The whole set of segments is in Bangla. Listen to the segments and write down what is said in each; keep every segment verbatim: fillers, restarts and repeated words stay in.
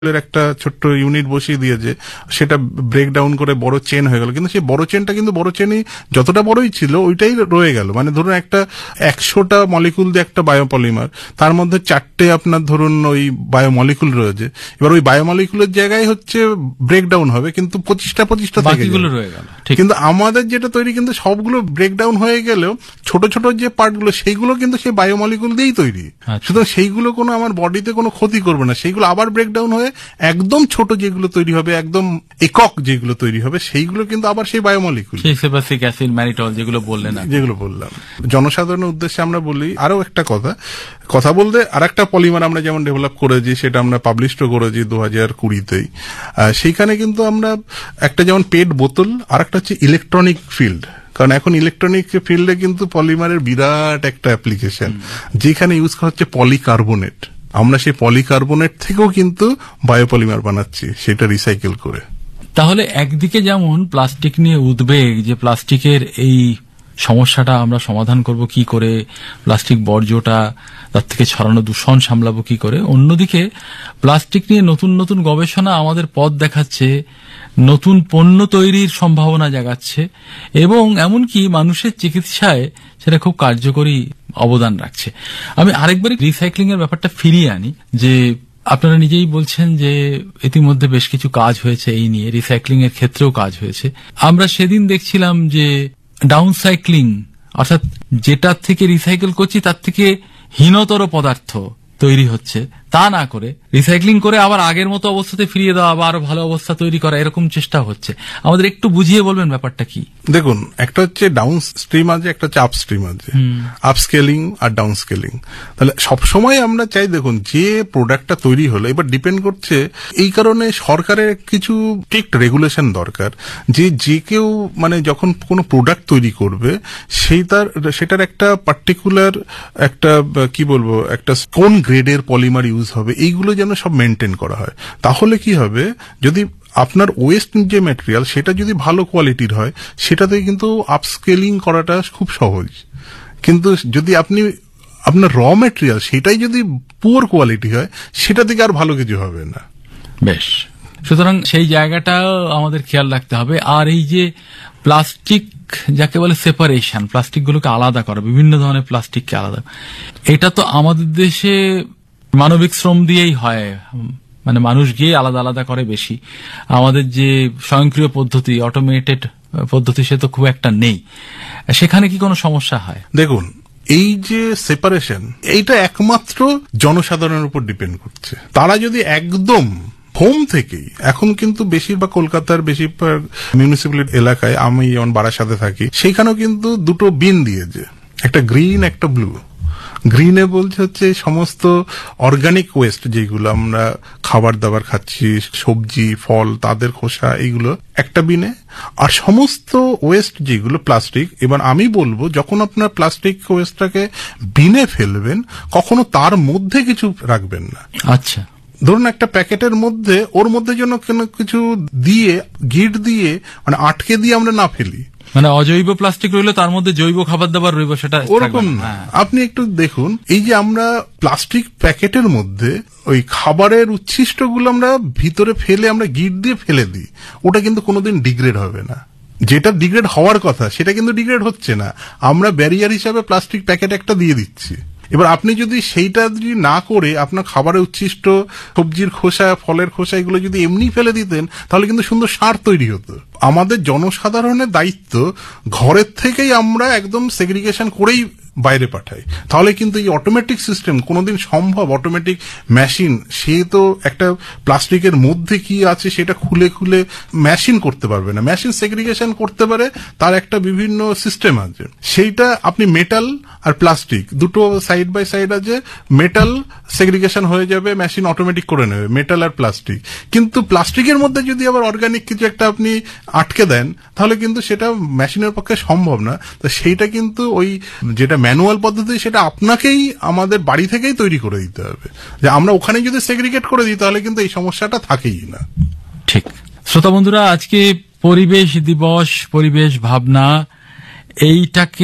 একটা ছোট্ট ইউনিট বসিয়ে দিয়েছে, সেটা ব্রেক ডাউন করে বড় চেন হয়ে গেল, কিন্তু সেই বড় চেনটা কিন্তু বড় চেনই যতটা বড়ই ছিল ওইটাই রয়ে গেল। মানে ধরুন একটা একশোটা মলিকুল দিয়ে একটা বায়োপলিমার, তার মধ্যে চারটে আপনার ধরুন ওই বায়োমলিকুল রয়েছে। এবার ওই বায়োমলিকুলের জায়গায় হচ্ছে ব্রেক ডাউন হবে, কিন্তু পঁচিশটা পঁচিশটা থেকে রয়ে গেল। কিন্তু আমাদের যেটা তৈরি কিন্তু সবগুলো ব্রেক ডাউন হয়ে গেলেও ছোট ছোট যে পার্টগুলো সেইগুলো কিন্তু সেই বায়োমলিকুল দিয়েই তৈরি, সুতরাং সেইগুলো কোনো আমার বডিতে কোনো ক্ষতি করবে না। সেইগুলো আবার ব্রেক ডাউন হয়ে একদম ছোট যেগুলো তৈরি হবে, একদম একক যেগুলো তৈরি হবে, সেইগুলো কিন্তু আবার সেই বায়োমলিকুল, সেবাসিক অ্যাসিড, ম্যানিটল যেগুলো বললেন, যেগুলো বললাম। জনসাধারণের উদ্দেশ্যে আমরা বলি আরো একটা কথা কথা বলতে আর একটা পলিমার আমরা যেমন ডেভেলপ করেছি, সেটা আমরা পাবলিশও করেছি দু হাজার কুড়িতেই। সেইখানে কিন্তু আমরা একটা যেমন পেট বোতল, আর একটা হচ্ছে ইলেকট্রনিক ফিল্ড, কারণ এখন ইলেকট্রনিক ফিল্ডে কিন্তু পলিমারের বিরাট একটা অ্যাপ্লিকেশন, যেখানে ইউজ করা হচ্ছে পলিকার্বনেট। আমরা সেই পলিকার্বনেট থেকেও কিন্তু বায়োপলিমার বানাচ্ছি, সেটা রিসাইকেল করে। তাহলে একদিকে যেমন প্লাস্টিক নিয়ে উদ্বেগ, যে প্লাস্টিকের এই সমস্যাটা আমরা সমাধান করব কি করে, প্লাস্টিক বর্জ্যটা তার থেকে ছড়ানো দূষণ সামলাবো কি করে, অন্যদিকে প্লাস্টিক নিয়ে নতুন নতুন গবেষণা আমাদের পথ দেখাচ্ছে, নতুন পণ্য তৈরির সম্ভাবনা জাগাচ্ছে, এবং এমনকি মানুষের চিকিৎসায় সেটা খুব কার্যকরী অবদান রাখছে। আমি আরেকবার রিসাইক্লিং এর ব্যাপারটা ফিরিয়ে আনি, যে আপনারা নিজেই বলছেন যে ইতিমধ্যে বেশ কিছু কাজ হয়েছে এই নিয়ে, রিসাইক্লিং এর ক্ষেত্রেও কাজ হয়েছে। আমরা সেদিন দেখছিলাম যে ডাউনসাইক্লিং, অর্থাৎ যেটার থেকে রিসাইকেল করছি তার থেকে হীনতর পদার্থ তৈরি হচ্ছে, তা না করে রিসাইক্লিং করে আবার আগের মতো অবস্থাতে ফিরিয়ে দেওয়া বা আরো ভালো অবস্থা তৈরি করা, এরকম চেষ্টা হচ্ছে। আমাদের একটু বুঝিয়ে বলবেন ব্যাপারটা কি? দেখুন, একটা হচ্ছে ডাউন স্ট্রিম আছে, একটা হচ্ছে আপ স্ট্রিম আছে, আপ স্কেলিং আর ডাউন স্কেলিং। তাহলে সবসময় আমরা চাই, দেখুন যে প্রোডাক্টটা তৈরি হলো, এবার ডিপেন্ড করছে, এই কারণে সরকারের কিছু স্ট্রিক্ট রেগুলেশন দরকার, যে যে কেউ মানে যখন কোনো প্রোডাক্ট তৈরি করবে সেই তার সেটার একটা পার্টিকুলার একটা কি বলবো একটা কোন গ্রেডের পলিমার ইউজ হবে, এইগুলো যেন সব মেনটেন করা হয়। তাহলে কি হবে, যদি আপনার ওয়েস্ট যে ম্যাটেরিয়াল সেটা যদি ভালো কোয়ালিটির হয়, সেটাতে কিন্তু আপস্কেলিং করাটা খুব সহজ। কিন্তু যদি আপনি আপনার র ম্যাটেরিয়াল সেটাই যদি পুয়ার কোয়ালিটি হয়, সেটা থেকে আর ভালো কিছু হবে না। বেশ, সুতরাং সেই জায়গাটাও আমাদের খেয়াল রাখতে হবে। আর এই যে প্লাস্টিক যাকে বলে সেপারেশন, প্লাস্টিক গুলোকে আলাদা করা, বিভিন্ন ধরনের প্লাস্টিককে আলাদা, এটা তো আমাদের দেশে মানবিক শ্রম দিয়েই হয়, মানে মানুষ গিয়ে আলাদা আলাদা করে বেশি। আমাদের যে স্বয়ংক্রিয় পদ্ধতি, অটোমেটেড পদ্ধতি, সে তো খুব একটা নেই। সেখানে কি কোনো সমস্যা হয়? দেখুন, এই যে সেপারেশন, এইটা একমাত্র জনসাধারণের উপর ডিপেন্ড করছে। তারা যদি একদম হোম থেকেই, এখন কিন্তু বেশিরভাগ কলকাতার বেশিরভাগ মিউনিসিপ্যালিটি এলাকায়, আমি যেমন বারাসাতে থাকি, সেখানেও কিন্তু দুটো বিন দিয়েছে, একটা গ্রিন একটা ব্লু। গ্রিনে বলছে হচ্ছে সমস্ত অর্গানিক ওয়েস্ট, যেগুলো আমরা খাবার দাবার খাচ্ছি, সবজি ফল তাদের খোসা, এইগুলো একটা বিনে। আর সমস্ত ওয়েস্ট যেগুলো প্লাস্টিক, এবার আমি বলবো যখন আপনার প্লাস্টিক ওয়েস্টটাকে বিনে ফেলবেন, কখনো তার মধ্যে কিছু রাখবেন না। আচ্ছা, ধরুন একটা প্যাকেটের মধ্যে, ওর মধ্যে যেন কোনো কিছু দিয়ে গিট দিয়ে মানে আটকে দিয়ে আমরা না ফেলি, মানে অজৈব প্লাস্টিক রইলে তার মধ্যে জৈব খাবার দাবার রইব, সেটা ওরকম না। আপনি একটু দেখুন, এই যে আমরা প্লাস্টিক প্যাকেটের মধ্যে ওই খাবারের উচ্ছিষ্টগুলো আমরা ভিতরে ফেলে আমরা গিট দিয়ে ফেলে দিই, ওটা কিন্তু কোনোদিন ডিগ্রেড হবে না। যেটা ডিগ্রেড হওয়ার কথা সেটা কিন্তু ডিগ্রেড হচ্ছে না, আমরা ব্যারিয়ার হিসাবে প্লাস্টিক প্যাকেট একটা দিয়ে দিচ্ছি। এবার আপনি যদি সেইটা যদি না করে আপনার খাবারের উচ্ছিষ্ট, সবজির খোসা, ফলের খোসা, এগুলো যদি এমনি ফেলে দিতেন, তাহলে কিন্তু সুন্দর সার তৈরি হতো। আমাদের জনসাধারণের দায়িত্ব ঘরের থেকেই আমরা একদম সেগ্রিগেশন করেই বাইরে পাঠাই, তাহলে কিন্তু এই অটোমেটিক সিস্টেম কোনোদিন সম্ভব। অটোমেটিক মেশিন, সে তো একটা প্লাস্টিকের মধ্যে কি আছে সেটা খুলে খুলে মেশিন করতে পারবে না। মেশিন সেগ্রিগেশন করতে পারে, তার একটা বিভিন্ন সিস্টেম আছে। সেইটা আপনি মেটাল আর প্লাস্টিক দুটো সাইড বাই সাইড আছে, মেটাল সেগ্রিগেশন হয়ে যাবে, মেশিন অটোমেটিক করে নেবে মেটাল আর প্লাস্টিক। কিন্তু প্লাস্টিকের মধ্যে যদি আবার অর্গানিক কিছু একটা আপনি আটকে দেন, তাহলে কিন্তু সেটা মেশিনের পক্ষে সম্ভব না। তো সেইটা কিন্তু ওই যেটা ম্যানুয়াল পদ্ধতি, সেটা আপনাকেই আমাদের বাড়ি থেকেই তৈরি করে দিতে হবে। যে আমরা ওখানে যদি সেগ্রিগেট করে দিই, তাহলে কিন্তু এই সমস্যাটা থাকেই না। ঠিক। শ্রোতা বন্ধুরা, আজকে পরিবেশ দিবস, পরিবেশ ভাবনা, এইটাকে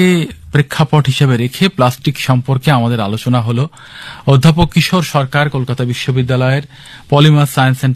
প্রেক্ষাপট হিসেবে রেখে প্লাস্টিক সম্পর্কে আমাদের আলোচনা হলো। অধ্যাপক কিশোর সরকার কলকাতা বিশ্ববিদ্যালয়ের পলিমার সায়েন্স